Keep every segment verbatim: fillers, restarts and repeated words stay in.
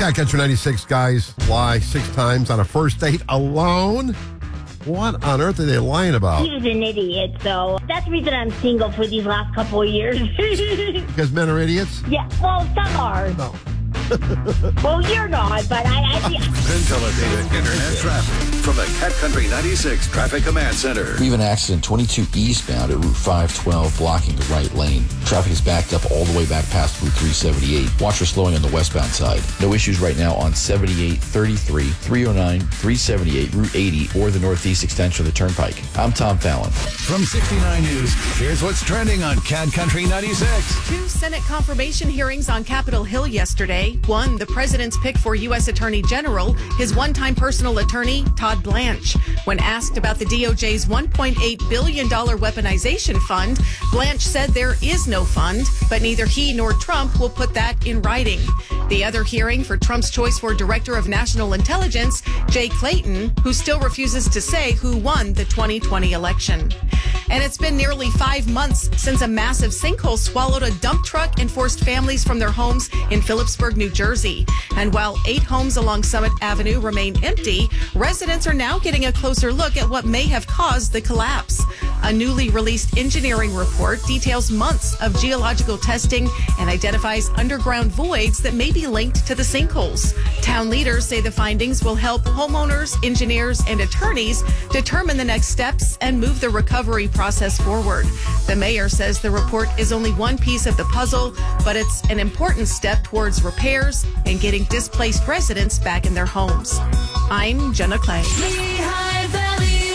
Cat Country ninety-six guys lie six times on a first date alone. What on earth are they lying about? He was an idiot, so that's the reason I'm single for these last couple of years. Because men are idiots? Yeah, well, some are. No. Well, you're not, but I... I Consolidated Internet traffic from the Cat Country ninety-six Traffic Command Center. We have an accident twenty-two eastbound at Route five twelve blocking the right lane. Traffic is backed up all the way back past Route three seventy-eight. Watch for slowing on the westbound side. No issues right now on seventy-eight, thirty-three, three oh nine, three seventy-eight, Route eighty, or the northeast extension of the Turnpike. I'm Tom Fallon. From sixty-nine News, here's what's trending on Cat Country ninety-six. Two Senate confirmation hearings on Capitol Hill yesterday. One, the president's pick for U S Attorney General, his one-time personal attorney, Todd Blanche. When asked about the D O J's one point eight billion dollars weaponization fund, Blanche said there is no fund, but neither he nor Trump will put that in writing. The other hearing for Trump's choice for Director of National Intelligence, Jay Clayton, who still refuses to say who won the twenty twenty election. And it's been nearly five months since a massive sinkhole swallowed a dump truck and forced families from their homes in Phillipsburg, New Jersey. And while eight homes along Summit Avenue remain empty, residents are now getting a closer look at what may have caused the collapse. A newly released engineering report details months of geological testing and identifies underground voids that may be linked to the sinkholes. Town leaders say the findings will help homeowners, engineers, and attorneys determine the next steps and move the recovery process forward. The mayor says the report is only one piece of the puzzle, but it's an important step towards repairs and getting displaced residents back in their homes. I'm Jenna Clay. Lehigh Valley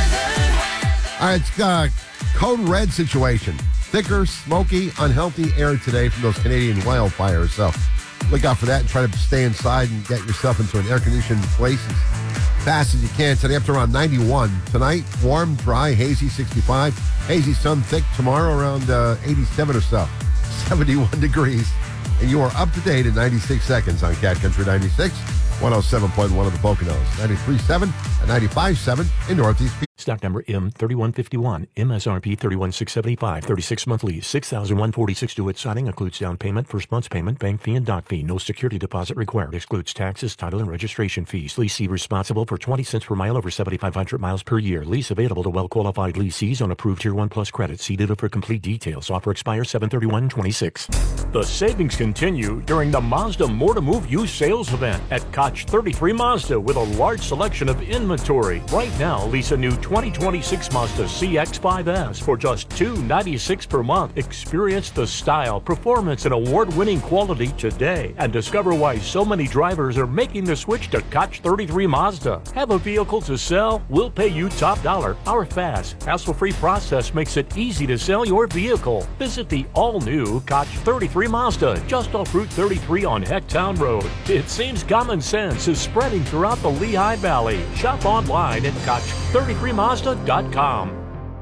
weather. All right, it's uh, code red situation. Thicker, smoky, unhealthy air today from those Canadian wildfires. So look out for that and try to stay inside and get yourself into an air-conditioned place as fast as you can. Today up to around ninety-one. Tonight, warm, dry, hazy, sixty-five. Hazy sun thick tomorrow around uh, eighty-seven or so. seventy-one degrees. And you are up to date in ninety-six seconds on Cat Country ninety-six, one oh seven point one of the Poconos, ninety-three point seven and ninety-five point seven in Northeast. Stock number M thirty-one fifty-one, M S R P thirty-one thousand six hundred seventy-five, thirty-six month lease, six thousand one hundred forty-six due at signing, includes down payment, first month's payment, bank fee, and dock fee. No security deposit required. Excludes taxes, title, and registration fees. Leasee responsible for twenty cents per mile over seventy-five hundred miles per year. Lease available to well-qualified leasees on approved Tier one Plus credit. See dealer for complete details. Offer expires seven thirty-one twenty-six. The savings continue during the Mazda More to Move used sales event at Koch thirty-three Mazda with a large selection of inventory. Right now, lease a new twenty twenty-six Mazda C X five S for just two hundred ninety-six dollars per month. Experience the style, performance, and award-winning quality today and discover why so many drivers are making the switch to Koch thirty-three Mazda. Have a vehicle to sell? We'll pay you top dollar. Our fast, hassle-free process makes it easy to sell your vehicle. Visit the all-new Koch thirty-three Mazda just off Route thirty-three on Hecktown Road. It seems common sense is spreading throughout the Lehigh Valley. Shop online at Koch thirty-three Mazda dot com.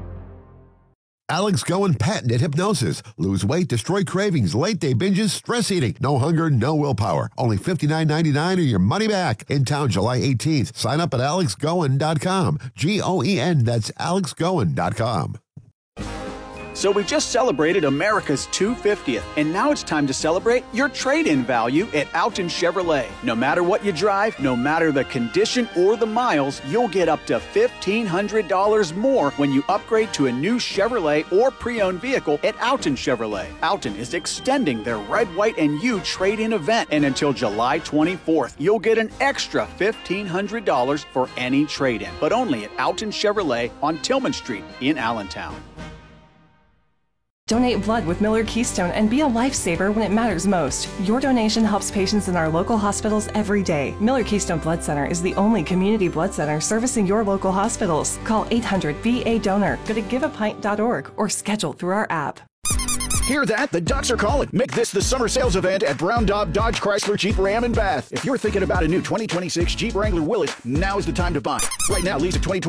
Alex Goen patented hypnosis. Lose weight, destroy cravings, late day binges, stress eating. No hunger, no willpower. Only fifty-nine ninety-nine or your money back. In town July eighteenth. Sign up at alex goen dot com. G O E N, that's alex goen dot com. So we just celebrated America's two hundred fiftieth, and now it's time to celebrate your trade-in value at Alton Chevrolet. No matter what you drive, no matter the condition or the miles, you'll get up to fifteen hundred dollars more when you upgrade to a new Chevrolet or pre-owned vehicle at Alton Chevrolet. Alton is extending their Red, White, and You trade-in event, and until July twenty-fourth, you'll get an extra fifteen hundred dollars for any trade-in, but only at Alton Chevrolet on Tillman Street in Allentown. Donate blood with Miller Keystone and be a lifesaver when it matters most. Your donation helps patients in our local hospitals every day. Miller Keystone Blood Center is the only community blood center servicing your local hospitals. Call eight hundred B A donor, go to give a pint dot org, or schedule through our app. Hear that? The Ducks are calling. Make this the summer sales event at Brown Daub Dodge Chrysler Jeep Ram in Bath. If you're thinking about a new twenty twenty-six Jeep Wrangler Willys, now is the time to buy. Right now, lease a twenty twenty